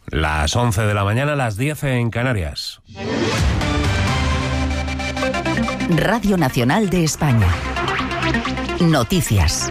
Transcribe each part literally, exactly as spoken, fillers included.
Las once de la mañana, las diez en Canarias. Radio Nacional de España. Noticias.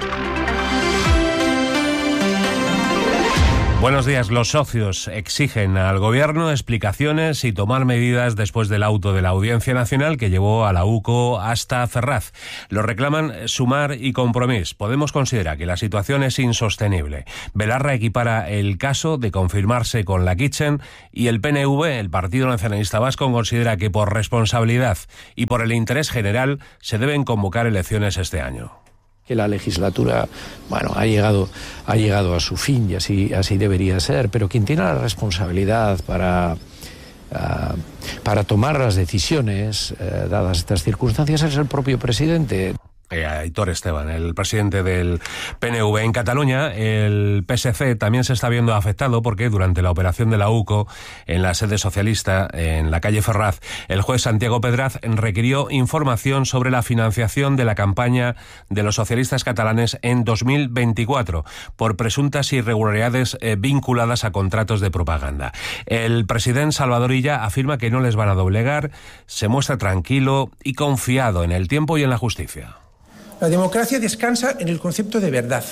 Buenos días. Los socios exigen al Gobierno explicaciones y tomar medidas después del auto de la Audiencia Nacional que llevó a la U C O hasta Ferraz. Lo reclaman Sumar y Compromís. Podemos considera que la situación es insostenible. Belarra equipara el caso de confirmarse con la Kitchen y el P N V, el Partido Nacionalista Vasco, considera que por responsabilidad y por el interés general se deben convocar elecciones este año. Que la legislatura, bueno, ha llegado, ha llegado a su fin y así, así debería ser, pero quien tiene la responsabilidad para, uh, para tomar las decisiones, uh, dadas estas circunstancias, es el propio presidente. Eh, Aitor Esteban, el presidente del P N V. En Cataluña, el P S C también se está viendo afectado porque durante la operación de la U C O en la sede socialista, en la calle Ferraz, el juez Santiago Pedraz requirió información sobre la financiación de la campaña de los socialistas catalanes en dos mil veinticuatro por presuntas irregularidades eh, vinculadas a contratos de propaganda. El presidente Salvador Illa afirma que no les van a doblegar, se muestra tranquilo y confiado en el tiempo y en la justicia. La democracia descansa en el concepto de verdad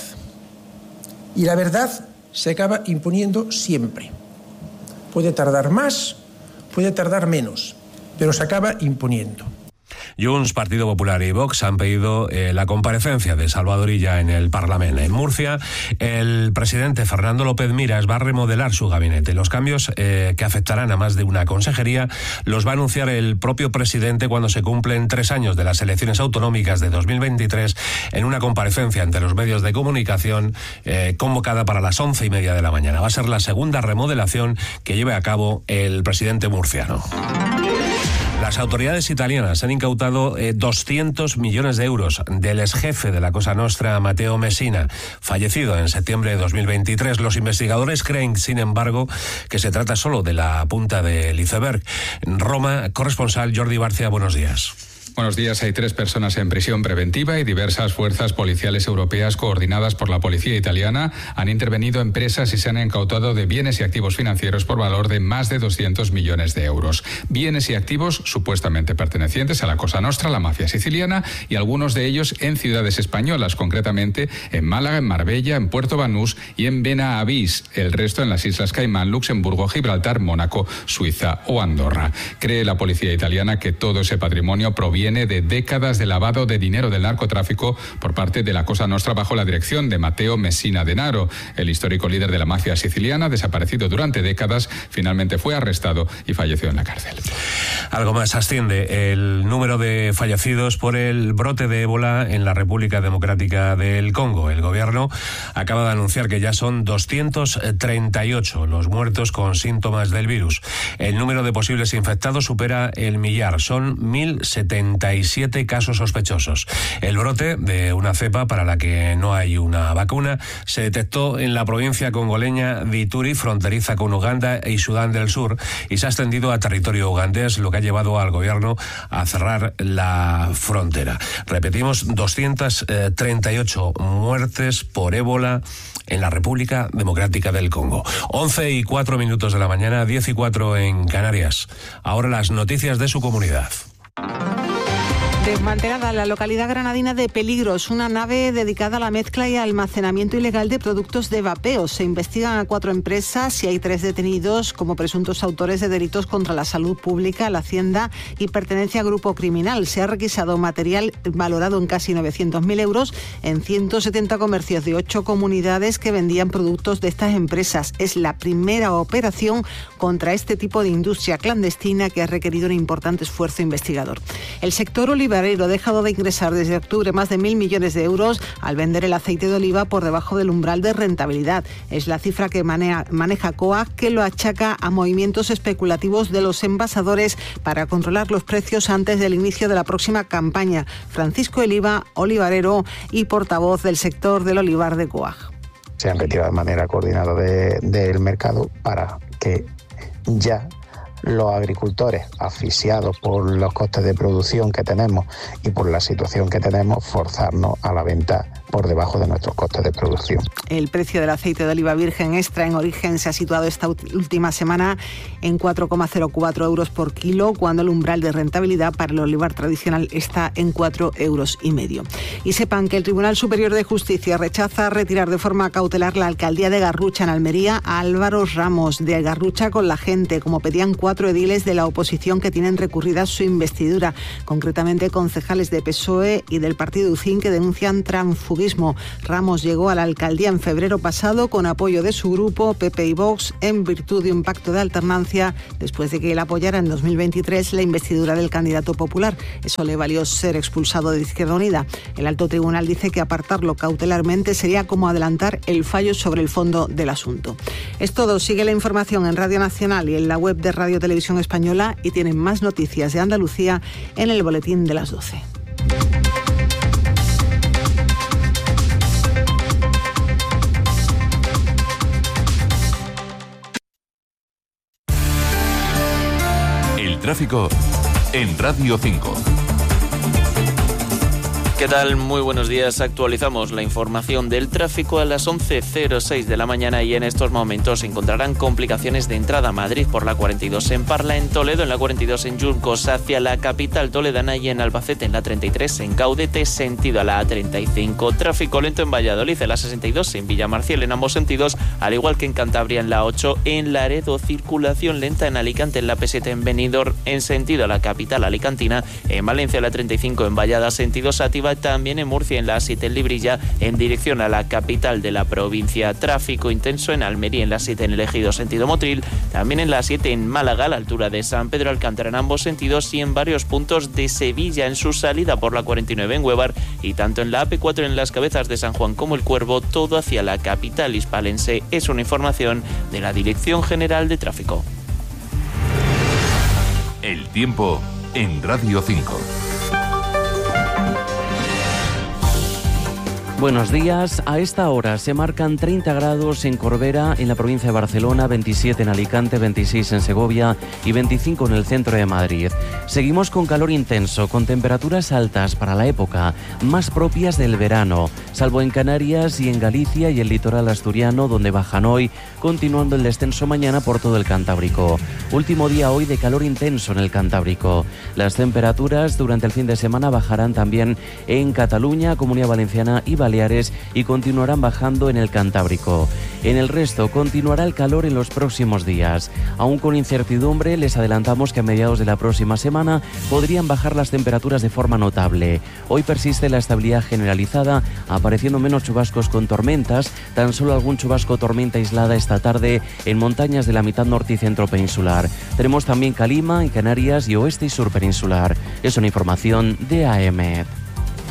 y la verdad se acaba imponiendo siempre. Puede tardar más, puede tardar menos, pero se acaba imponiendo. Junts, Partido Popular y Vox han pedido eh, la comparecencia de Salvador Illa en el Parlamento. En Murcia, el presidente Fernando López Miras va a remodelar su gabinete. Los cambios eh, que afectarán a más de una consejería los va a anunciar el propio presidente cuando se cumplen tres años de las elecciones autonómicas de dos mil veintitrés en una comparecencia ante los medios de comunicación eh, convocada para las once y media de la mañana. Va a ser la segunda remodelación que lleve a cabo el presidente murciano. Las autoridades italianas han incautado eh, doscientos millones de euros del exjefe de la Cosa Nostra, Matteo Messina, fallecido en septiembre de dos mil veintitrés. Los investigadores creen, sin embargo, que se trata solo de la punta del iceberg. En Roma, corresponsal Jordi Barcia, buenos días. Buenos días. Hay tres personas en prisión preventiva y diversas fuerzas policiales europeas coordinadas por la policía italiana han intervenido en presas y se han incautado de bienes y activos financieros por valor de más de doscientos millones de euros. Bienes y activos supuestamente pertenecientes a la Cosa Nostra, la mafia siciliana, y algunos de ellos en ciudades españolas, concretamente en Málaga, en Marbella, en Puerto Banús y en Benavís. El resto en las Islas Caimán, Luxemburgo, Gibraltar, Mónaco, Suiza o Andorra. Cree la policía italiana que todo ese patrimonio proviene Viene de décadas de lavado de dinero del narcotráfico por parte de la Cosa Nostra bajo la dirección de Matteo Messina Denaro. El histórico líder de la mafia siciliana, desaparecido durante décadas, finalmente fue arrestado y falleció en la cárcel. Algo más, asciende el número de fallecidos por el brote de ébola en la República Democrática del Congo. El gobierno acaba de anunciar que ya son doscientos treinta y ocho los muertos con síntomas del virus. El número de posibles infectados supera el millar, son mil setenta y siete casos sospechosos. El brote de una cepa para la que no hay una vacuna se detectó en la provincia congoleña de Ituri, fronteriza con Uganda y Sudán del Sur, y se ha extendido a territorio ugandés, lo que ha llevado al gobierno a cerrar la frontera. Repetimos, doscientas treinta y ocho muertes por ébola en la República Democrática del Congo. once y cuatro minutos de la mañana, diez y cuatro en Canarias. Ahora las noticias de su comunidad. Desmantelada la localidad granadina de Peligros, una nave dedicada a la mezcla y almacenamiento ilegal de productos de vapeo. Se investigan a cuatro empresas y hay tres detenidos como presuntos autores de delitos contra la salud pública, la hacienda y pertenencia a grupo criminal. Se ha requisado material valorado en casi novecientos mil euros en ciento setenta comercios de ocho comunidades que vendían productos de estas empresas. Es la primera operación contra este tipo de industria clandestina que ha requerido un importante esfuerzo investigador. El sector olivar ha dejado de ingresar desde octubre más de mil millones de euros al vender el aceite de oliva por debajo del umbral de rentabilidad. Es la cifra que maneja, maneja C O A G, que lo achaca a movimientos especulativos de los envasadores para controlar los precios antes del inicio de la próxima campaña. Francisco Eliva, olivarero y portavoz del sector del olivar de C O A G. Se han retirado de manera coordinada de, del mercado para que ya los agricultores, asfixiados por los costes de producción que tenemos y por la situación que tenemos, forzarnos a la venta por debajo de nuestros costes de producción. El precio del aceite de oliva virgen extra en origen se ha situado esta última semana en cuatro coma cero cuatro euros por kilo, cuando el umbral de rentabilidad para el olivar tradicional está en cuatro euros y medio. Y sepan que el Tribunal Superior de Justicia rechaza retirar de forma cautelar la alcaldía de Garrucha, en Almería, a Álvaro Ramos, de Garrucha con la Gente, como pedían cuatro ediles de la oposición que tienen recurrida su investidura, concretamente concejales de P S O E y del partido U C I N, que denuncian transfugismo. Ramos llegó a la alcaldía en febrero pasado con apoyo de su grupo P P y Vox en virtud de un pacto de alternancia, después de que él apoyara en dos mil veintitrés la investidura del candidato popular. Eso le valió ser expulsado de Izquierda Unida. El alto tribunal dice que apartarlo cautelarmente sería como adelantar el fallo sobre el fondo del asunto. Es todo. Sigue la información en Radio Nacional y en la web de Radio Televisión Española, y tienen más noticias de Andalucía en el boletín de las doce. El tráfico en Radio cinco. ¿Qué tal? Muy buenos días. Actualizamos la información del tráfico a las once cero seis de la mañana, y en estos momentos se encontrarán complicaciones de entrada a Madrid por la cuarenta y dos en Parla, en Toledo, en la cuarenta y dos en Yuncos hacia la capital toledana, y en Albacete en la treinta y tres en Caudete sentido a la A treinta y cinco. Tráfico lento en Valladolid en la sesenta y dos en Villamarcial en ambos sentidos, al igual que en Cantabria en la ocho, en Laredo circulación lenta en Alicante en la P siete en Benidorm en sentido a la capital alicantina, en Valencia la treinta y cinco en Vallada sentido Sátiva, también en Murcia en la A siete en Librilla en dirección a la capital de la provincia. Tráfico intenso en Almería en la siete en el Ejido sentido Motril, también en la siete en Málaga a la altura de San Pedro Alcántara en ambos sentidos, y en varios puntos de Sevilla en su salida por la cuarenta y nueve en Huevar, y tanto en la A P cuatro en las Cabezas de San Juan como el Cuervo, todo hacia la capital hispalense. Es una información de la Dirección General de Tráfico. El tiempo en Radio cinco. Buenos días. A esta hora se marcan treinta grados en Corbera, en la provincia de Barcelona, veintisiete en Alicante, veintiséis en Segovia y veinticinco en el centro de Madrid. Seguimos con calor intenso, con temperaturas altas para la época, más propias del verano, salvo en Canarias y en Galicia y el litoral asturiano, donde bajan hoy, continuando el descenso mañana por todo el Cantábrico. Último día hoy de calor intenso en el Cantábrico. Las temperaturas durante el fin de semana bajarán también en Cataluña, Comunidad Valenciana y Baleares, y continuarán bajando en el Cantábrico. En el resto continuará el calor en los próximos días. Aún con incertidumbre, les adelantamos que a mediados de la próxima semana podrían bajar las temperaturas de forma notable. Hoy persiste la estabilidad generalizada, apareciendo menos chubascos con tormentas, tan solo algún chubasco o tormenta aislada esta tarde en montañas de la mitad norte y centro peninsular. Tenemos también calima en Canarias y oeste y sur peninsular. Es una información de A E M E D.